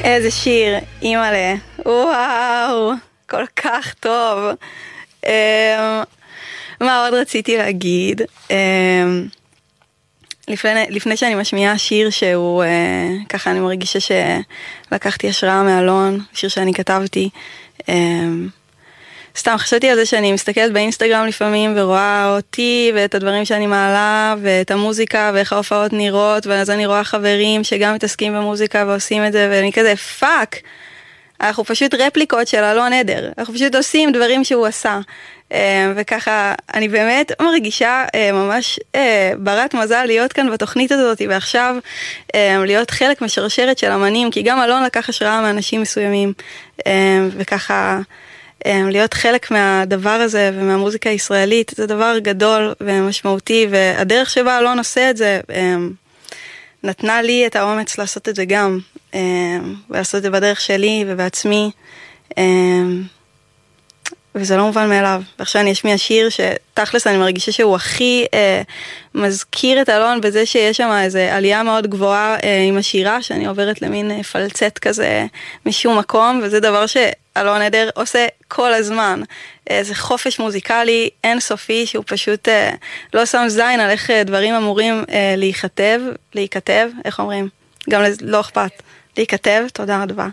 איזה שיר, אימא'לה, וואו, כל כך טוב. מה עוד רציתי להגיד? לפני שאני משמיעה שיר שהוא, ככה אני מרגישה שלקחתי השראה מאלון, שיר שאני כתבתי. סתם חשבתי על זה שאני מסתכלת באינסטגרם לפעמים ורואה אותי ואת הדברים שאני מעלה ואת המוזיקה ואיך ההופעות נראות, ואז אני רואה חברים שגם מתעסקים במוזיקה ועושים את זה, ואני כזה פאק, אנחנו פשוט רפליקות של אלון עדר, אנחנו פשוט עושים דברים שהוא עשה, וככה אני באמת מרגישה ממש ברת מזל להיות כאן בתוכנית הזאת, ועכשיו להיות חלק משרשרת של אמנים, כי גם אלון לקח השראה מאנשים מסוימים, וככה להיות חלק מהדבר הזה ומהמוזיקה הישראלית, זה דבר גדול ומשמעותי, והדרך שבה אלון עושה את זה נתנה לי את האומץ לעשות את זה גם, ולעשות את זה בדרך שלי ובעצמי, וזה לא מובן מאליו. ועכשיו אני אשמיע שיר שתכלס אני מרגישה שהוא הכי מזכיר את אלון בזה שיש שם איזו עלייה מאוד גבוהה עם השירה, שאני עוברת למין פלצט כזה משום מקום, וזה דבר שאלון עדר עושה כל הזמן. זה חופש מוזיקלי אינסופי, שהוא פשוט לא שם זין על איך דברים אמורים להיכתב, איך אומרים? גם לא אכפת, להיכתב, תודה רבה.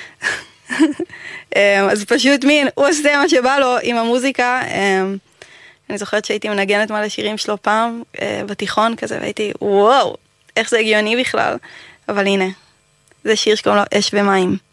אז פשוט מין, הוא עושה מה שבא לו עם המוזיקה. אני זוכרת שהייתי מנגנת מלא שירים שלו פעם בתיכון כזה, והייתי וואו, איך זה הגיוני בכלל. אבל הנה, זה שיר שקוראים לו אש ומים.